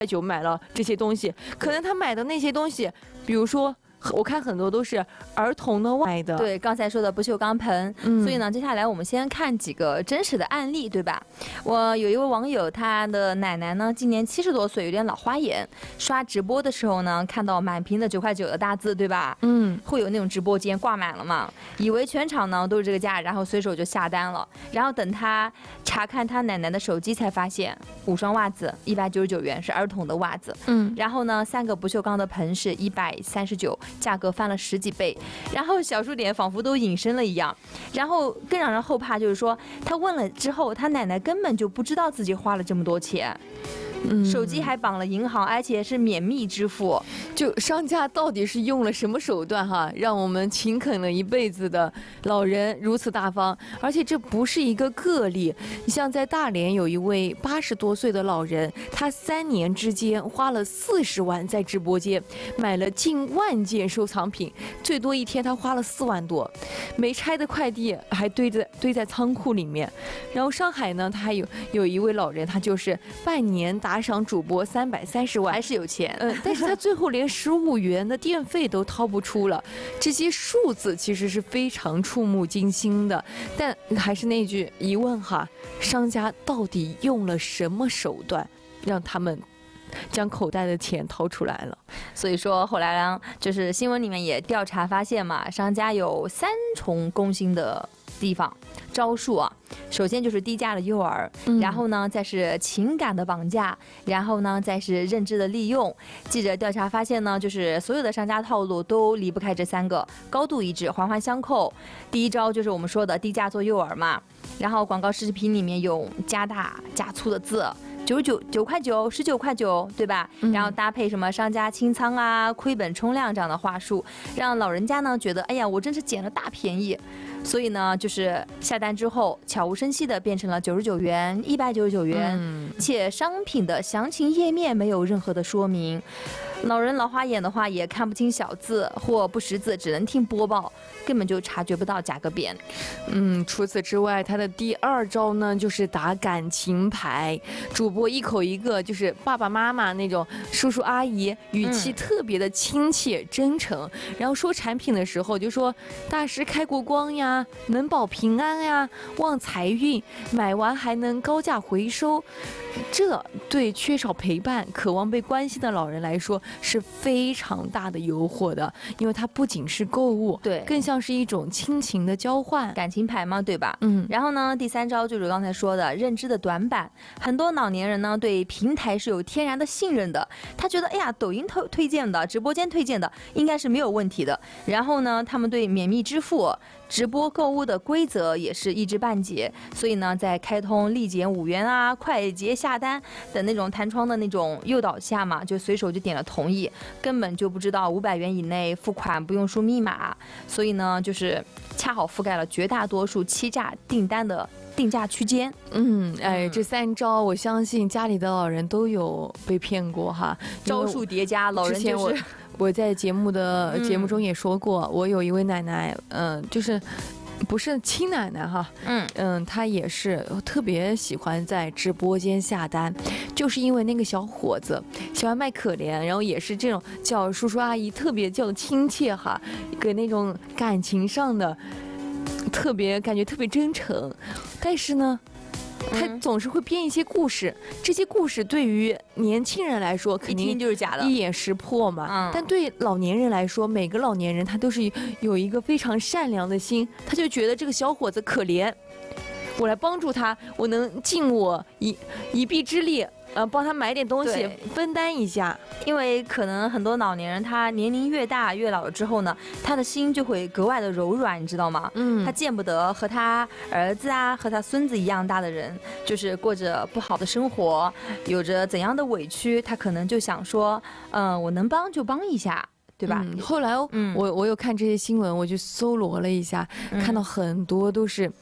9买了这些东西，可能他买的那些东西，比如说。我看很多都是儿童的买的， 对，刚才说的不锈钢盆，所以呢，接下来我们先看几个真实的案例，对吧？我有一位网友，他的奶奶呢，今年70多岁，有点老花眼，刷直播的时候呢，看到满屏的9块9的大字，对吧？会有那种直播间挂满了嘛，以为全场呢都是这个价，然后随手就下单了，然后等他查看他奶奶的手机，才发现5双袜子199元是儿童的袜子，然后呢3个不锈钢的盆是139。价格翻了10几倍，然后小数点仿佛都隐身了一样。然后更让人后怕就是说，他问了之后，他奶奶根本就不知道自己花了这么多钱。手机还绑了银行，而且是免密支付。 就商家到底是用了什么手段哈，让我们勤恳了一辈子的老人如此大方？而且这不是一个个例，你像在大连有一位80多岁的老人，他3年之间花了40万在直播间买了近1万件收藏品，最多一天他花了4万多，没拆的快递还堆在仓库里面。然后上海呢，他还有一位老人，他就是半年打赏主播330万， 还是有钱， 但是他最后连15元的电费都掏不出了。这些数字其实是非常触目惊心的，但还是那句疑问哈，商家到底用了什么手段让他们将口袋的钱掏出来了？ 所以说后来呢，就是新闻里面也调查发现嘛，商家有3重攻心的地方招数啊。首先就是低价的诱饵，然后呢再是情感的绑架，然后呢再是认知的利用。记者调查发现呢，就是所有的商家套路都离不开这3个，高度一致，环环相扣。第一招就是我们说的低价做诱饵嘛，然后广告视频里面有加大加粗的字。9块9、19块9，对吧？然后搭配什么商家清仓啊、亏本冲量这样的话术，让老人家呢觉得，哎呀，我真是捡了大便宜。所以呢，就是下单之后悄无声息的变成了99元、199元，且商品的详情页面没有任何的说明。老人老花眼的话也看不清小字或不识字，只能听播报，根本就察觉不到价格变。 除此之外，他的第2招呢就是打感情牌，主播一口一个就是爸爸妈妈那种叔叔阿姨，语气特别的亲切真诚，然后说产品的时候就说大师开过光呀，能保平安呀，旺财运，买完还能高价回收。这对缺少陪伴、渴望被关心的老人来说是非常大的诱惑的，因为它不仅是购物， 对， 更像是一种亲情的交换， 感情牌嘛，对吧？然后呢，第3招就是刚才说的认知的短板。很多老年人呢对平台是有天然的信任的，他觉得哎呀，抖音推荐的、直播间推荐的应该是没有问题的。然后呢，他们对免密支付、直播购物的规则也是一知半解，所以呢，在开通立减5元啊、快捷下单的那种弹窗的那种诱导下嘛，就随手就点了同意，根本就不知道500元以内付款不用输密码，所以呢，就是恰好覆盖了绝大多数欺诈订单的定价区间。 这3招我相信家里的老人都有被骗过哈， 招数叠加，老人就是我在节目中也说过，我有一位奶奶，就是不是亲奶奶哈，她也是特别喜欢在直播间下单，就是因为那个小伙子喜欢卖可怜，然后也是这种叫叔叔阿姨，特别叫亲切哈，给那种感情上的感觉特别真诚，但是呢。他总是会编一些故事，这些故事对于年轻人来说肯定一听就是假的， 一眼识破嘛。但对老年人来说，每个老年人他都是有一个非常善良的心，他就觉得这个小伙子可怜，我来帮助他，我能尽我一臂之力。帮他买点东西，分担一下。 因为可能很多老年人，他年龄越大越老了之后呢，他的心就会格外的柔软，你知道吗？他见不得和他儿子啊、和他孙子一样大的人，就是过着不好的生活，有着怎样的委屈，他可能就想说，我能帮就帮一下。对吧？ 后来我有看这些新闻，我就搜罗了一下，看到很多都是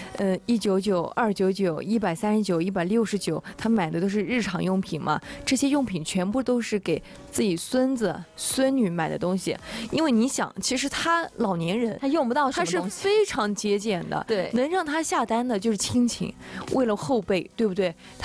，199、299、139、169，他买的都是日常用品嘛。这些用品全部都是给自己孙子孙女买的东西，因为你想，其实他老年人他用不到什么东西， 他是非常节俭的， 对， 能让他下单的就是亲情，为了后辈，对不对？